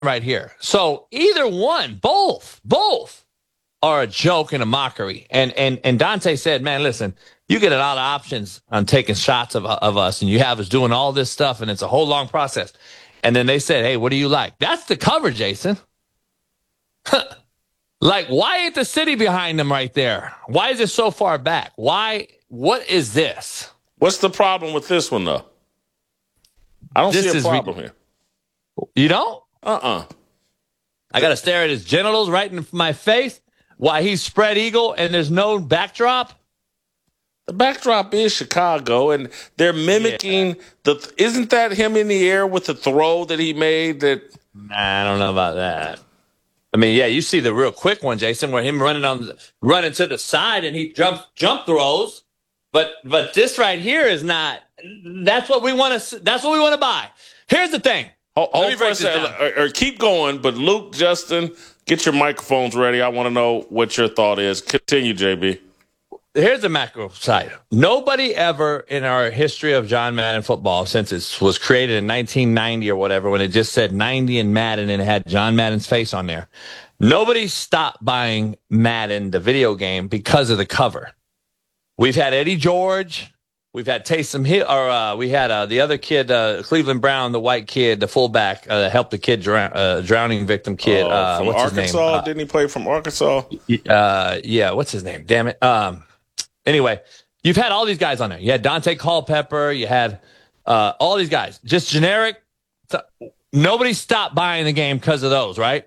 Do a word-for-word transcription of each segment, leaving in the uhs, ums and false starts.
right here. So either one, both, both are a joke and a mockery. And and and Dante said, man, listen, you get a lot of options on taking shots of, of us, and you have us doing all this stuff, and it's a whole long process. And then they said, hey, what do you like? That's the cover, Jason. Like, why ain't the city behind them right there? Why is it so far back? Why? What is this? What's the problem with this one, though? I don't This see a is problem re- here. You don't? Uh-uh. I got to stare at his genitals right in my face while he's spread eagle and there's no backdrop? The backdrop is Chicago, and they're mimicking yeah. the. Isn't that him in the air with the throw that he made? That nah, I don't know about that. I mean, yeah, you see the real quick one, Jason, where him running on, running to the side and he jumps, jump throws. But but this right here is not. That's what we want to. That's what we want to buy. Here's the thing. Hold, hold for a second, or, or keep going. But Luke, Justin, get your microphones ready. I want to know what your thought is. Continue, J B. Here's the macro side. Nobody ever in our history of John Madden football, since it was created in nineteen ninety or whatever, when it just said ninety in Madden and it had John Madden's face on there, nobody stopped buying Madden, the video game, because of the cover. We've had Eddie George. We've had Taysom Hill, or uh, we had uh, the other kid, uh, Cleveland Brown, the white kid, the fullback, uh, helped the kid, drown, uh, drowning victim kid. Uh, uh, from what's Arkansas? his name? Uh, Didn't he play from Arkansas? Uh, yeah, what's his name? Damn it. Um, anyway, you've had all these guys on there. You had Dante Culpepper. You had uh, all these guys. Just generic. Nobody stopped buying the game because of those, right?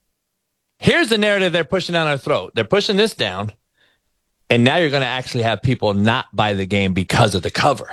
Here's the narrative they're pushing down our throat. They're pushing this down. And now you're going to actually have people not buy the game because of the cover.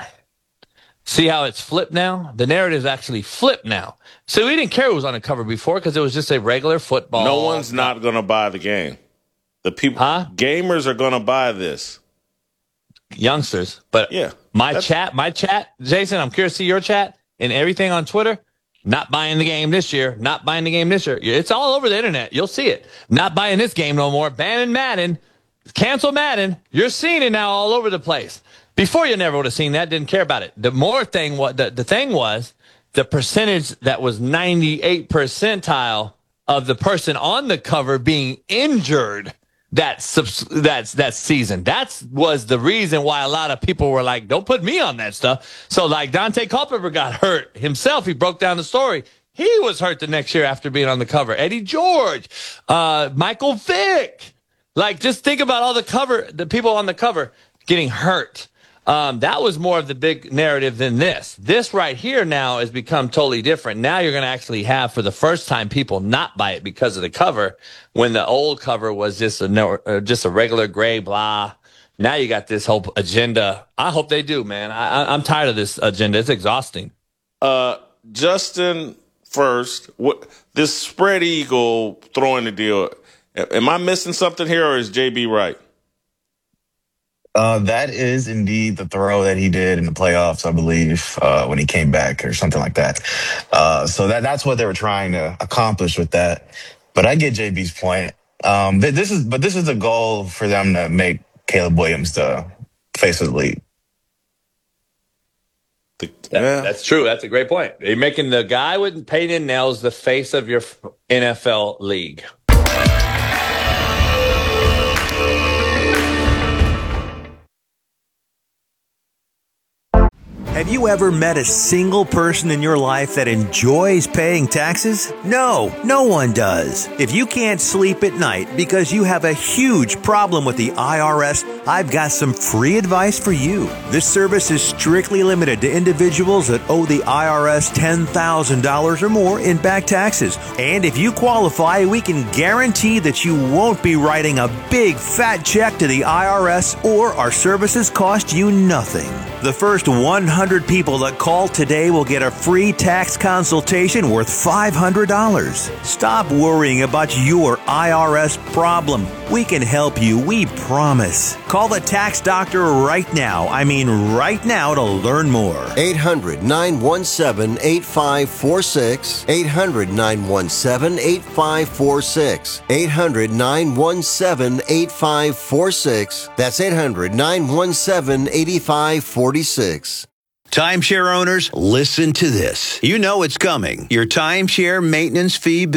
See how it's flipped now? The narrative is actually flipped now. So we didn't care who was on the cover before because it was just a regular football. No one's not going to buy the game. The people, huh? Gamers are going to buy this. Youngsters. But yeah, my chat, my chat, Jason, I'm curious to see your chat and everything on Twitter. Not buying the game this year. Not buying the game this year. It's all over the internet. You'll see it. Not buying this game no more. Banning Madden. Cancel Madden. You're seeing it now all over the place. Before, you never would have seen that. Didn't care about it. The more thing, what the, the thing was, the percentage that was ninety-eight percentile of the person on the cover being injured that that's that season. That was the reason why a lot of people were like, "Don't put me on that stuff." So, like Dante Culpepper got hurt himself. He broke down the story. He was hurt the next year after being on the cover. Eddie George, uh, Michael Vick. Like, just think about all the cover, the people on the cover getting hurt. Um, that was more of the big narrative than this. This right here now has become totally different. Now you're going to actually have, for the first time, people not buy it because of the cover, when the old cover was just a no, uh, just a regular gray blah. Now you got this whole agenda. I hope they do, man. I, I, I'm tired of this agenda. It's exhausting. Uh, Justin, first, what this spread eagle throwing the deal. Am I missing something here, or is J B right? Uh, that is indeed the throw that he did in the playoffs, I believe, uh, when he came back or something like that. Uh, so that that's what they were trying to accomplish with that. But I get J B's point. Um, this is, but this is the goal for them to make Caleb Williams the face of the league. The, that, yeah. That's true. That's a great point. You're making the guy with painted nails the face of your N F L league. Have you ever met a single person in your life that enjoys paying taxes? No, no one does. If you can't sleep at night because you have a huge problem with the I R S, I've got some free advice for you. This service is strictly limited to individuals that owe the I R S ten thousand dollars or more in back taxes. And if you qualify, we can guarantee that you won't be writing a big fat check to the I R S, or our services cost you nothing. The first one hundred people that call today will get a free tax consultation worth five hundred dollars. Stop worrying about your I R S problem. We can help you, we promise. Call the tax doctor right now. I mean right now to learn more. eight hundred, nine one seven, eight five four six. eight hundred, nine one seven, eight five four six. eight hundred, nine one seven, eight five four six. That's eight hundred, nine one seven, eight five four six. Timeshare owners, listen to this. You know it's coming. Your timeshare maintenance fee